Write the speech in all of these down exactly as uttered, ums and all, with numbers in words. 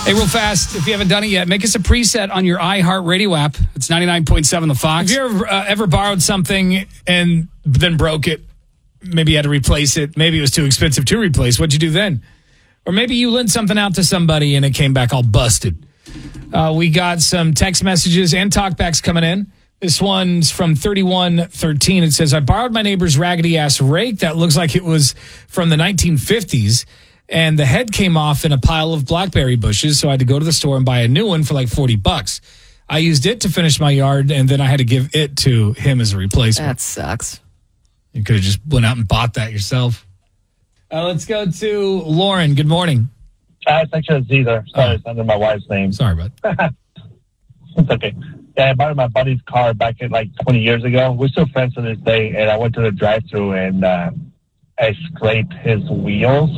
Hey, real fast, if you haven't done it yet, make us a preset on your iHeartRadio app. It's ninety-nine point seven The Fox. Have you ever, uh, ever borrowed something and then broke it? Maybe you had to replace it. Maybe it was too expensive to replace. What'd you do then? Or maybe you lent something out to somebody and it came back all busted. Uh, we got some text messages and talkbacks coming in. This one's from thirty-one thirteen. It says, I borrowed my neighbor's raggedy-ass rake that looks like it was from the nineteen fifties. And the head came off in a pile of blackberry bushes, so I had to go to the store and buy a new one for like forty bucks. I used it to finish my yard, and then I had to give it to him as a replacement. That sucks. You could have just went out and bought that yourself. Uh, let's go to Lauren. Good morning. Uh, it's actually Caesar. Sorry, it's under my wife's name. Sorry, bud. It's okay. Yeah, I bought my buddy's car back in like twenty years ago. We're still friends to this day, and I went to the drive-thru and uh, I scraped his wheels.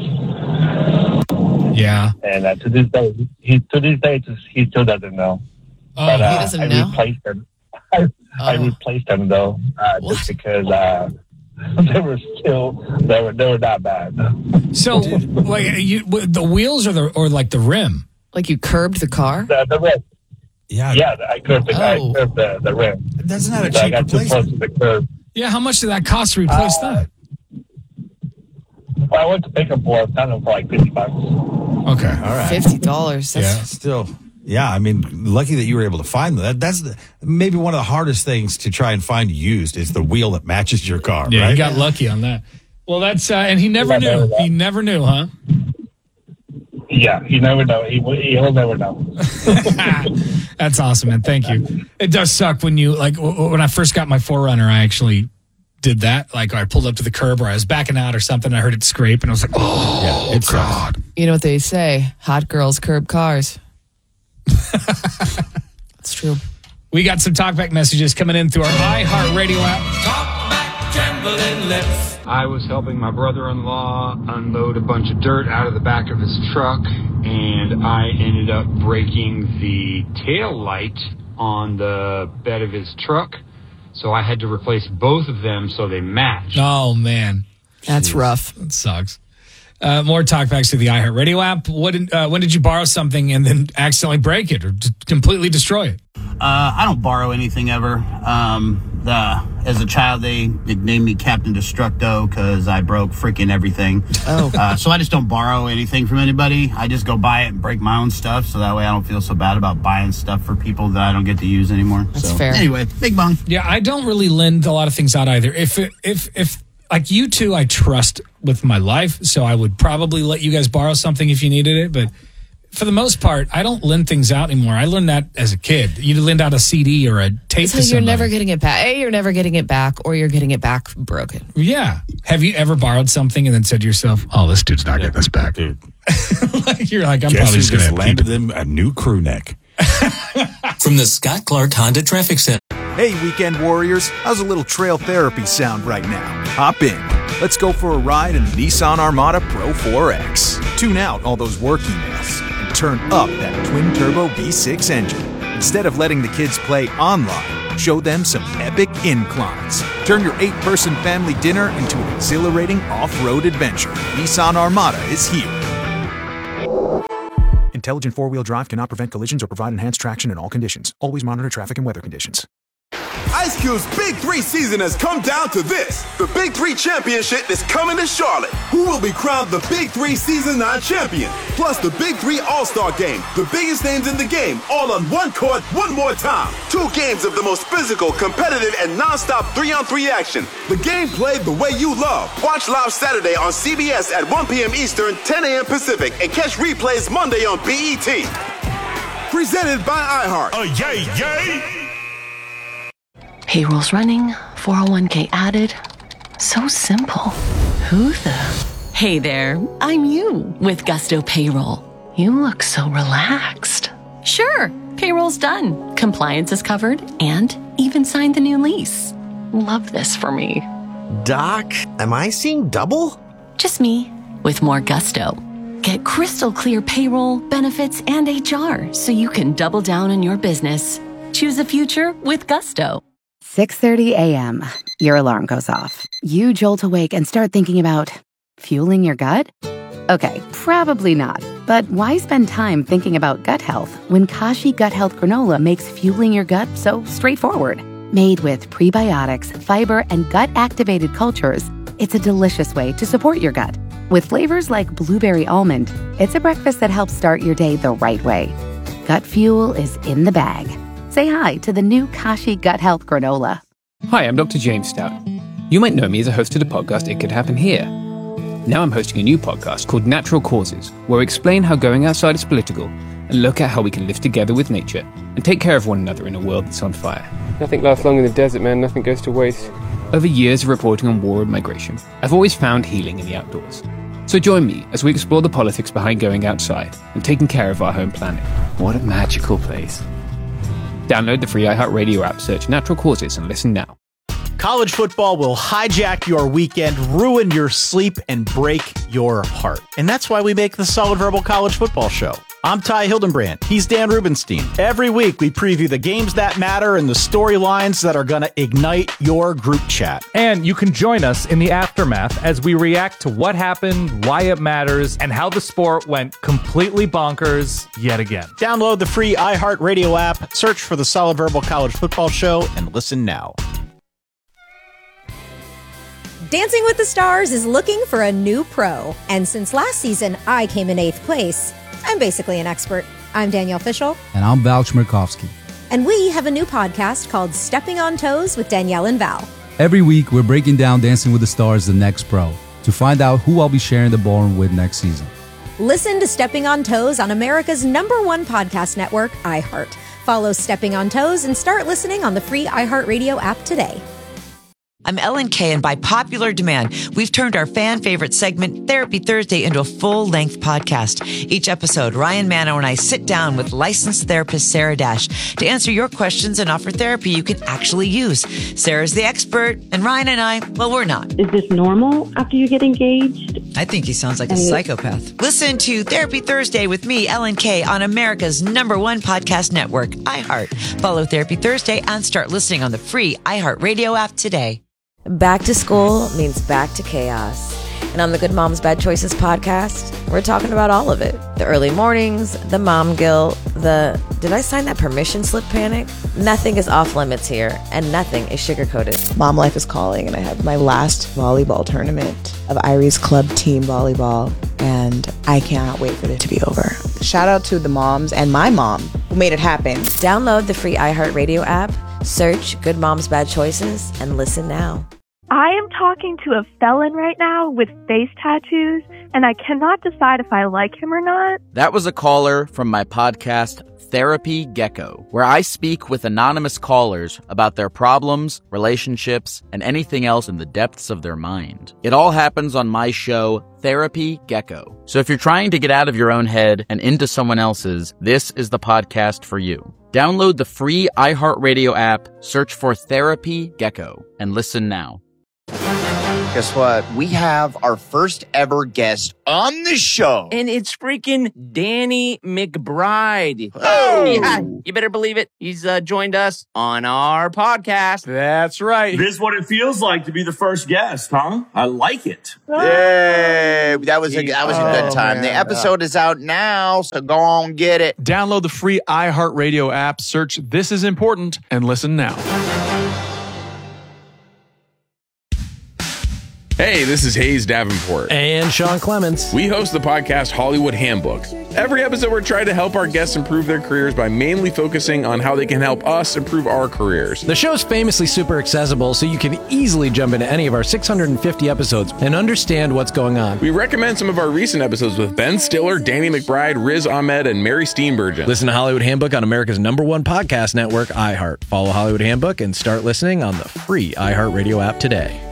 Yeah. And uh, to this day, he to this day just, he still doesn't know. Oh, but, uh, he doesn't I know? replaced them. I, Oh. I replaced them though, uh, just because uh, they were still they were they were not bad. So, like, you, the wheels or the or like the rim? Like you curbed the car? The, the rim. Yeah. Yeah, I curved the, Oh. I curved the, the rim. That's not a So I cheap got too close replacement. to the curb. Yeah. How much did that cost to replace Uh, that? Well, I went to pick them for I found them for like fifty bucks. Okay. All right. fifty dollars. That's Yeah. Still, yeah, I mean, lucky that you were able to find them. That, that's the, maybe one of the hardest things to try and find used is the wheel that matches your car, Yeah, right? you got lucky on that. Well, that's uh, and he never Yeah, knew. never He never knew, huh? Yeah, you never know. He he'll never know. That's awesome, man. Thank you. It does suck when you like w- when I first got my four runner. I actually did that. Like I pulled up to the curb or I was backing out or something. And I heard it scrape, and I was like, "Oh, Yeah, it sucks. You know what they say? Hot girls curb cars. It's true. We got some talkback messages coming in through our iHeartRadio app. Talkback trembling lips. I was helping my brother-in-law unload a bunch of dirt out of the back of his truck, and I ended up breaking the tail light on the bed of his truck, so I had to replace both of them so they matched. Oh man, That's rough. that sucks. Uh, more talkbacks to the iHeartRadio app. What? Did, uh, when did you borrow something and then accidentally break it or d- completely destroy it? Uh, I don't borrow anything ever. Um, the, as a child, they nicknamed me Captain Destructo because I broke freaking everything. Oh. Uh, so I just don't borrow anything from anybody. I just go buy it and break my own stuff, so that way I don't feel so bad about buying stuff for people that I don't get to use anymore. That's so, fair. Anyway, big bong. Yeah, I don't really lend a lot of things out either. If it, if if like you two, I trust with my life, so I would probably let you guys borrow something if you needed it. But for the most part, I don't lend things out anymore. I learned that as a kid. You lend out a C D or a tape So to you're somebody. never getting it back. A, you're never getting it back, or you're getting it back broken. Yeah. Have you ever borrowed something and then said to yourself, "Oh, this dude's not getting this back"? Dude, Like, you're like, I'm guess probably who just just gonna landed keep it. them a new crew neck. From the Scott Clark Honda Traffic Center. Hey, weekend warriors, how's a little trail therapy sound right now? Hop in. Let's go for a ride in the Nissan Armada Pro four X. Tune out all those work emails and turn up that twin-turbo V six engine. Instead of letting the kids play online, show them some epic inclines. Turn your eight-person family dinner into an exhilarating off-road adventure. Nissan Armada is here. Intelligent four-wheel drive cannot prevent collisions or provide enhanced traction in all conditions. Always monitor traffic and weather conditions. Ice Cube's Big Three season has come down to this. The Big Three Championship is coming to Charlotte. Who will be crowned the Big Three Season nine champion? Plus the Big Three All-Star Game. The biggest names in the game, all on one court, one more time. Two games of the most physical, competitive, and non-stop three-on-three action. The game played the way you love. Watch live Saturday on C B S at one p.m. Eastern, ten a.m. Pacific, and catch replays Monday on B E T. Presented by iHeart. Oh, yay, yay! Payroll's running, four oh one k added. So simple. Who the? Hey there, I'm you with Gusto Payroll. You look so relaxed. Sure, payroll's done. Compliance is covered and even signed the new lease. Love this for me. Doc, am I seeing double? Just me with more gusto. Get crystal clear payroll, benefits, and H R so you can double down on your business. Choose a future with Gusto. six thirty a.m. Your alarm goes off. You jolt awake and start thinking about fueling your gut? Okay, probably not. But why spend time thinking about gut health when Kashi Gut Health Granola makes fueling your gut so straightforward? Made with prebiotics, fiber, and gut-activated cultures, it's a delicious way to support your gut. With flavors like blueberry almond, it's a breakfast that helps start your day the right way. Gut fuel is in the bag. Say hi to the new Kashi Gut Health Granola. Hi, I'm Doctor James Stout. You might know me as a host of the podcast It Could Happen Here. Now I'm hosting a new podcast called Natural Causes, where we explain how going outside is political and look at how we can live together with nature and take care of one another in a world that's on fire. Nothing lasts long in the desert, man. Nothing goes to waste. Over years of reporting on war and migration, I've always found healing in the outdoors. So join me as we explore the politics behind going outside and taking care of our home planet. What a magical place. Download the free iHeartRadio app, search Natural Causes, and listen now. College football will hijack your weekend, ruin your sleep, and break your heart. And that's why we make the Solid Verbal College Football Show. I'm Ty Hildenbrand. He's Dan Rubenstein. Every week, we preview the games that matter and the storylines that are going to ignite your group chat. And you can join us in the aftermath as we react to what happened, why it matters, and how the sport went completely bonkers yet again. Download the free iHeartRadio app, search for the Solid Verbal College Football Show, and listen now. Dancing with the Stars is looking for a new pro. And since last season, I came in eighth place. I'm basically an expert. I'm Danielle Fishel. And I'm Val Chmerkovsky. And we have a new podcast called Stepping on Toes with Danielle and Val. Every week, we're breaking down Dancing with the Stars, the next pro, to find out who I'll be sharing the ballroom with next season. Listen to Stepping on Toes on America's number one podcast network, iHeart. Follow Stepping on Toes and start listening on the free iHeartRadio app today. I'm Ellen Kay, and by popular demand, we've turned our fan favorite segment, Therapy Thursday, into a full-length podcast. Each episode, Ryan Mano and I sit down with licensed therapist Sarah Dash to answer your questions and offer therapy you can actually use. Sarah's the expert, and Ryan and I, well, we're not. Is this normal after you get engaged? I think he sounds like a psychopath. Listen to Therapy Thursday with me, Ellen Kay, on America's number one podcast network, iHeart. Follow Therapy Thursday and start listening on the free iHeartRadio app today. Back to school means back to chaos. And on the Good Moms Bad Choices podcast, we're talking about all of it. The early mornings, the mom guilt, the did I sign that permission slip panic? Nothing is off limits here, and nothing is sugar-coated. Mom life is calling, and I have my last volleyball tournament of Irie's club team volleyball, and I cannot wait for it to be over. Shout out to the moms and my mom who made it happen. Download the free iHeartRadio app, search Good Moms Bad Choices, and listen now. I am talking to a felon right now with face tattoos, and I cannot decide if I like him or not. That was a caller from my podcast, Therapy Gecko, where I speak with anonymous callers about their problems, relationships, and anything else in the depths of their mind. It all happens on my show, Therapy Gecko. So if you're trying to get out of your own head and into someone else's, this is the podcast for you. Download the free iHeartRadio app, search for Therapy Gecko, and listen now. Guess what? We have our first ever guest on the show. And it's freaking Danny McBride. Oh! Yeah, you better believe it. He's uh, joined us on our podcast. That's right. This is what it feels like to be the first guest, huh? I like it. Yay! That was a, that was a good time. Oh, the man. episode is out now, so go on get it. Download the free iHeartRadio app, search This Is Important, and listen now. Hey, this is Hayes Davenport. And Sean Clements. We host the podcast Hollywood Handbook. Every episode, we're trying to help our guests improve their careers by mainly focusing on how they can help us improve our careers. The show's famously super accessible, so you can easily jump into any of our six hundred fifty episodes and understand what's going on. We recommend some of our recent episodes with Ben Stiller, Danny McBride, Riz Ahmed, and Mary Steenburgen. Listen to Hollywood Handbook on America's number one podcast network, iHeart. Follow Hollywood Handbook and start listening on the free iHeartRadio app today.